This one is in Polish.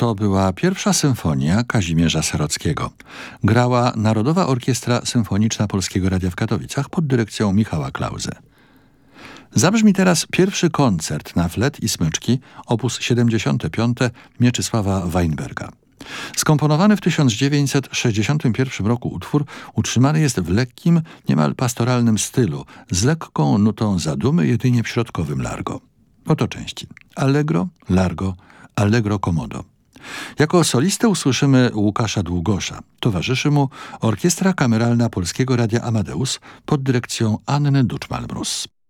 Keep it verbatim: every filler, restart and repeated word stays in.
To była pierwsza symfonia Kazimierza Serockiego. Grała Narodowa Orkiestra Symfoniczna Polskiego Radia w Katowicach pod dyrekcją Michała Klauze. Zabrzmi teraz pierwszy koncert na flet i smyczki, opus siedemdziesiąte piąte Mieczysława Weinberga. Skomponowany w tysiąc dziewięćset sześćdziesiątym pierwszym roku utwór utrzymany jest w lekkim, niemal pastoralnym stylu, z lekką nutą zadumy jedynie w środkowym largo. Oto części: allegro, largo, allegro comodo. Jako solistę usłyszymy Łukasza Długosza. Towarzyszy mu Orkiestra Kameralna Polskiego Radia Amadeus pod dyrekcją Anny Duczmal-Mróz.